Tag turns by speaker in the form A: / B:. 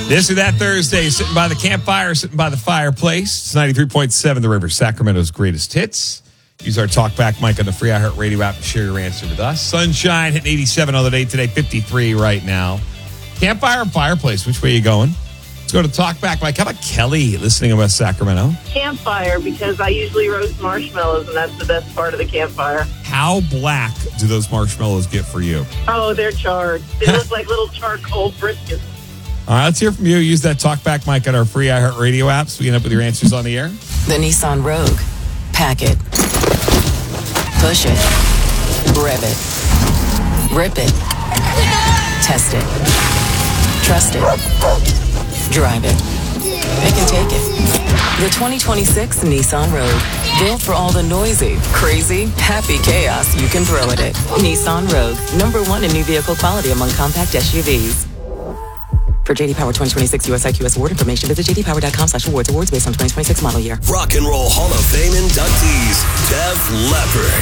A: This or That Thursday, sitting by the campfire, sitting by the fireplace. It's 93.7 The River, Sacramento's greatest hits. Use our talkback mic on the free iHeartRadio app and share your answer with us. Sunshine hitting 87 on the day today, 53 right now. Campfire or fireplace, which way are you going? Let's go to talkback mic. How about Kelly listening in West Sacramento?
B: Campfire, because I usually roast marshmallows, and that's the best part of the campfire.
A: How black do those marshmallows get for you?
B: Oh, they're charred. They look like little charcoal briskets.
A: All right, let's hear from you. Use that talkback mic on our free iHeartRadio app so we can end up with your answers on the air.
C: The Nissan Rogue. Pack it. Push it. Rev it. Rip it. Test it. Trust it. Drive it. It can take it. The 2026 Nissan Rogue. Built for all the noisy, crazy, happy chaos you can throw at it. Nissan Rogue. #1 in new vehicle quality among compact SUVs. For JD Power 2026 USIQS award information, visit jdpower.com/awards. Awards based on 2026 model year.
D: Rock and Roll Hall of Fame inductees, Def Leppard.